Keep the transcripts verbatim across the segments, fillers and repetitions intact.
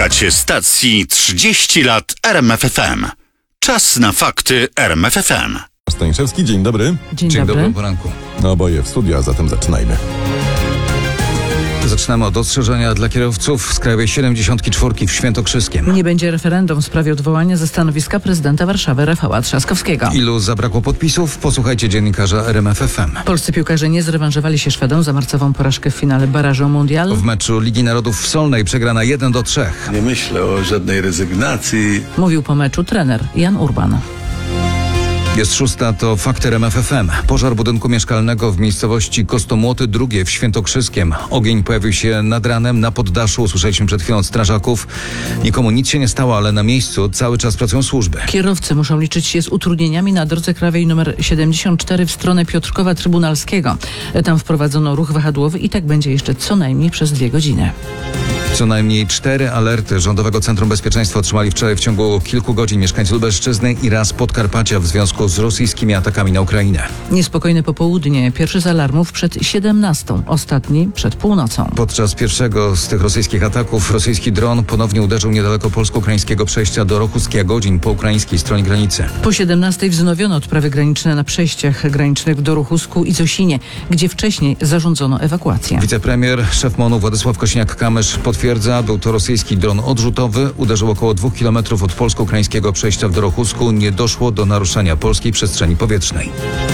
Słuchacie stacji trzydzieści lat R M F F M. Czas na fakty R M F F M. Staniszewski, dzień dobry. Dzień, Dzień dobry. dobry, poranku. No oboje w studiu, a zatem zaczynajmy. Zaczynamy od ostrzeżenia dla kierowców z Krajowej siedemdziesiąt cztery w Świętokrzyskiem. Nie będzie referendum w sprawie odwołania ze stanowiska prezydenta Warszawy Rafała Trzaskowskiego. Ilu zabrakło podpisów? Posłuchajcie dziennikarza R M F F M. Polscy piłkarze nie zrewanżowali się Szwedom za marcową porażkę w finale barażu Mundial. W meczu Ligi Narodów w Solnej przegrana jeden do trzech. Nie myślę o żadnej rezygnacji. Mówił po meczu trener Jan Urban. Jest szósta, to fakty R M F F M. Pożar budynku mieszkalnego w miejscowości Kostomłoty drugie w Świętokrzyskiem. Ogień pojawił się nad ranem na poddaszu. Usłyszeliśmy przed chwilą od strażaków. Nikomu nic się nie stało, ale na miejscu cały czas pracują służby. Kierowcy muszą liczyć się z utrudnieniami na drodze krajowej nr siedemdziesiąt cztery w stronę Piotrkowa Trybunalskiego. Tam wprowadzono ruch wahadłowy i tak będzie jeszcze co najmniej przez dwie godziny. Co najmniej cztery alerty Rządowego Centrum Bezpieczeństwa otrzymali wczoraj w ciągu kilku godzin mieszkańcy Lubelszczyzny i raz Podkarpacia w związku z rosyjskimi atakami na Ukrainę. Niespokojne popołudnie. Pierwszy z alarmów przed siedemnastą, ostatni przed północą. Podczas pierwszego z tych rosyjskich ataków rosyjski dron ponownie uderzył niedaleko polsko-ukraińskiego przejścia do Rochuskiego, dzień po ukraińskiej stronie granicy. Po siedemnastej wznowiono odprawy graniczne na przejściach granicznych w Dorochusku i Zosinie, gdzie wcześniej zarządzono ewakuację. Wicepremier, szef MON-u Władysław Kosiniak-Kamysz potwierdza, był to rosyjski dron odrzutowy. Uderzył około dwóch kilometrów od polsko-ukraińskiego przejścia w Dorochusku. Nie doszło do naruszenia polskiej przestrzeni powietrznej.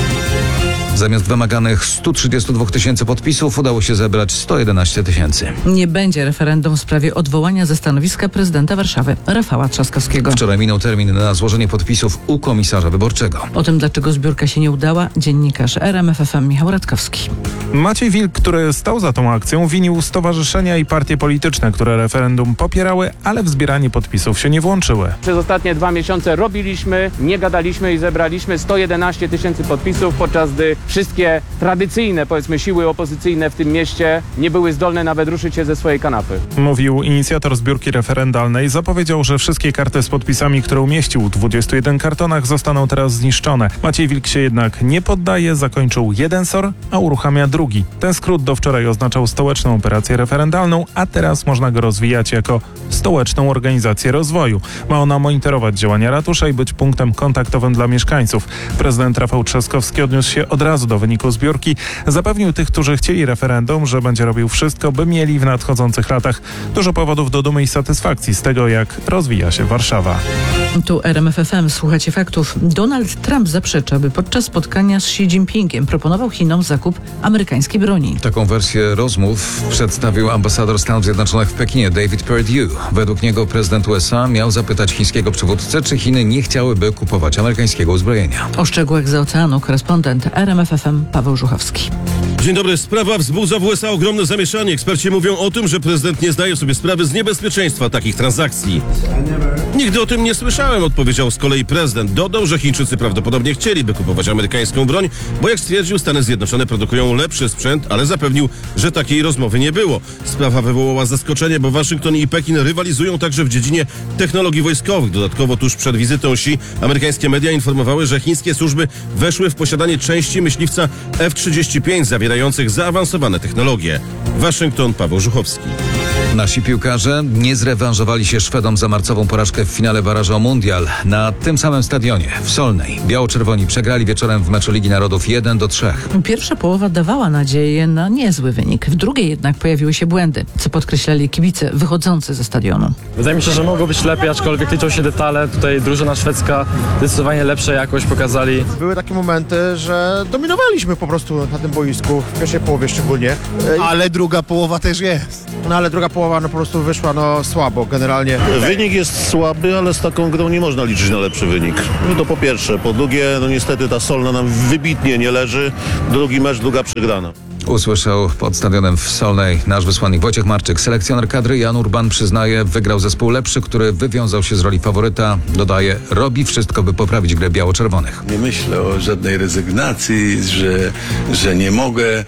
Zamiast wymaganych stu trzydziestu dwóch tysięcy podpisów udało się zebrać sto jedenaście tysięcy. Nie będzie referendum w sprawie odwołania ze stanowiska prezydenta Warszawy Rafała Trzaskowskiego. Wczoraj minął termin na złożenie podpisów u komisarza wyborczego. O tym, dlaczego zbiórka się nie udała, dziennikarz R M F F M Michał Radkowski. Maciej Wilk, który stał za tą akcją, winił stowarzyszenia i partie polityczne, które referendum popierały, ale w zbieranie podpisów się nie włączyły. Przez ostatnie dwa miesiące robiliśmy, nie gadaliśmy i zebraliśmy sto jedenaście tysięcy podpisów, podczas gdy wszystkie tradycyjne, powiedzmy, siły opozycyjne w tym mieście nie były zdolne nawet ruszyć się ze swojej kanapy. Mówił inicjator zbiórki referendalnej. Zapowiedział, że wszystkie karty z podpisami, które umieścił w dwudziestu jeden kartonach, zostaną teraz zniszczone. Maciej Wilk się jednak nie poddaje, zakończył jeden S O R, a uruchamia drugi. Ten skrót do wczoraj oznaczał stołeczną operację referendalną, a teraz można go rozwijać jako stołeczną organizację rozwoju. Ma ona monitorować działania ratusza i być punktem kontaktowym dla mieszkańców. Prezydent Rafał Trzaskowski odniósł się od razu do wyniku zbiórki. Zapewnił tych, którzy chcieli referendum, że będzie robił wszystko, by mieli w nadchodzących latach dużo powodów do dumy i satysfakcji z tego, jak rozwija się Warszawa. Tu R M F F M, słuchacie faktów. Donald Trump zaprzecza, by podczas spotkania z Xi Jinpingiem proponował Chinom zakup amerykańskiej broni. Taką wersję rozmów przedstawił ambasador Stanów Zjednoczonych w Pekinie David Perdue. Według niego prezydent U S A miał zapytać chińskiego przywódcę, czy Chiny nie chciałyby kupować amerykańskiego uzbrojenia. O szczegółach z oceanu korespondent R M F F M Paweł Żuchowski. Dzień dobry. Sprawa wzbudza w U S A ogromne zamieszanie. Eksperci mówią o tym, że prezydent nie zdaje sobie sprawy z niebezpieczeństwa takich transakcji. Nigdy o tym nie słyszałem, odpowiedział z kolei prezydent. Dodał, że Chińczycy prawdopodobnie chcieliby kupować amerykańską broń, bo jak stwierdził, Stany Zjednoczone produkują lepszy sprzęt, ale zapewnił, że takiej rozmowy nie było. Sprawa wywołała zaskoczenie, bo Waszyngton i Pekin rywalizują także w dziedzinie technologii wojskowych. Dodatkowo tuż przed wizytą Xi amerykańskie media informowały, że chińskie służby weszły w posiadanie części myśliwca F trzydzieści pięć zawierających zaawansowane technologie. Waszyngton, Paweł Żuchowski. Nasi piłkarze nie zrewanżowali się Szwedom za marcową porażkę w finale barażu Mundial. Na tym samym stadionie, w Solnej, biało-czerwoni przegrali wieczorem w meczu Ligi Narodów jeden do trzech. Pierwsza połowa dawała nadzieję na niezły wynik. W drugiej jednak pojawiły się błędy, co podkreślali kibice wychodzący ze stadionu. Wydaje mi się, że mogło być lepiej, aczkolwiek liczą się detale. Tutaj drużyna szwedzka zdecydowanie lepsza jakość pokazali. Były takie momenty, że dominowaliśmy po prostu na tym boisku, w pierwszej połowie szczególnie. Ale druga połowa też jest. No ale druga połowa no po prostu wyszła no słabo generalnie. Wynik jest słaby, ale z taką grą nie można liczyć na lepszy wynik. No to po pierwsze. Po drugie, no niestety ta Solna nam wybitnie nie leży. Drugi mecz, druga przegrana. Usłyszał pod stadionem w Solnej nasz wysłannik Wojciech Marczyk. Selekcjoner kadry Jan Urban przyznaje, wygrał zespół lepszy, który wywiązał się z roli faworyta. Dodaje, robi wszystko, by poprawić grę biało-czerwonych. Nie myślę o żadnej rezygnacji, że, że nie mogę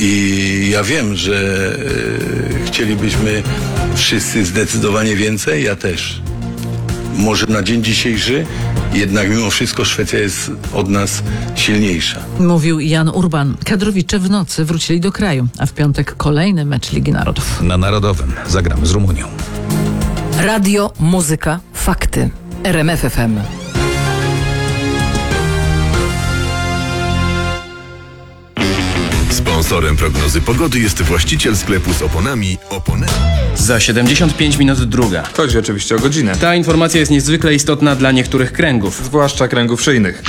i ja wiem, że e, chcielibyśmy wszyscy zdecydowanie więcej, ja też. Może na dzień dzisiejszy, jednak mimo wszystko Szwecja jest od nas silniejsza. Mówił Jan Urban. Kadrowicze w nocy wrócili do kraju, a w piątek kolejny mecz Ligi Narodów. Na Narodowym zagramy z Rumunią. Radio, muzyka, fakty. R M F F M. Sponsorem prognozy pogody jest właściciel sklepu z oponami Opone. Za siedemdziesiąt pięć minut druga. Chodzi oczywiście o godzinę. Ta informacja jest niezwykle istotna dla niektórych kręgów. Zwłaszcza kręgów szyjnych.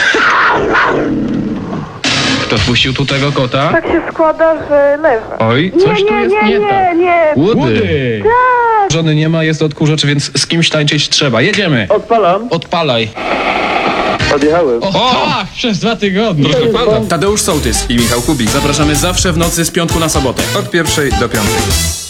Kto spuścił tu tego kota? Tak się składa, że leży. Oj, coś nie, tu jest nie, nie, nie, tak. nie, nie. Łudy! Tak. Żony nie ma, jest odkurzacz, więc z kimś tańczyć trzeba. Jedziemy! Odpalam. Odpalaj. Odjechałem. O, tak, przez dwa tygodnie. Tadeusz Sołtys i Michał Kubik. Zapraszamy zawsze w nocy z piątku na sobotę. Od pierwszej do piątej.